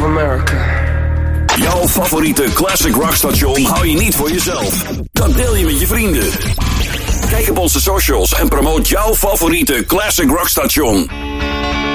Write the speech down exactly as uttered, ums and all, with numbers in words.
of America. Jouw favoriete classic rockstation hou je niet voor jezelf. Dat deel je met je vrienden. Kijk op onze socials en promoot jouw favoriete classic rockstation.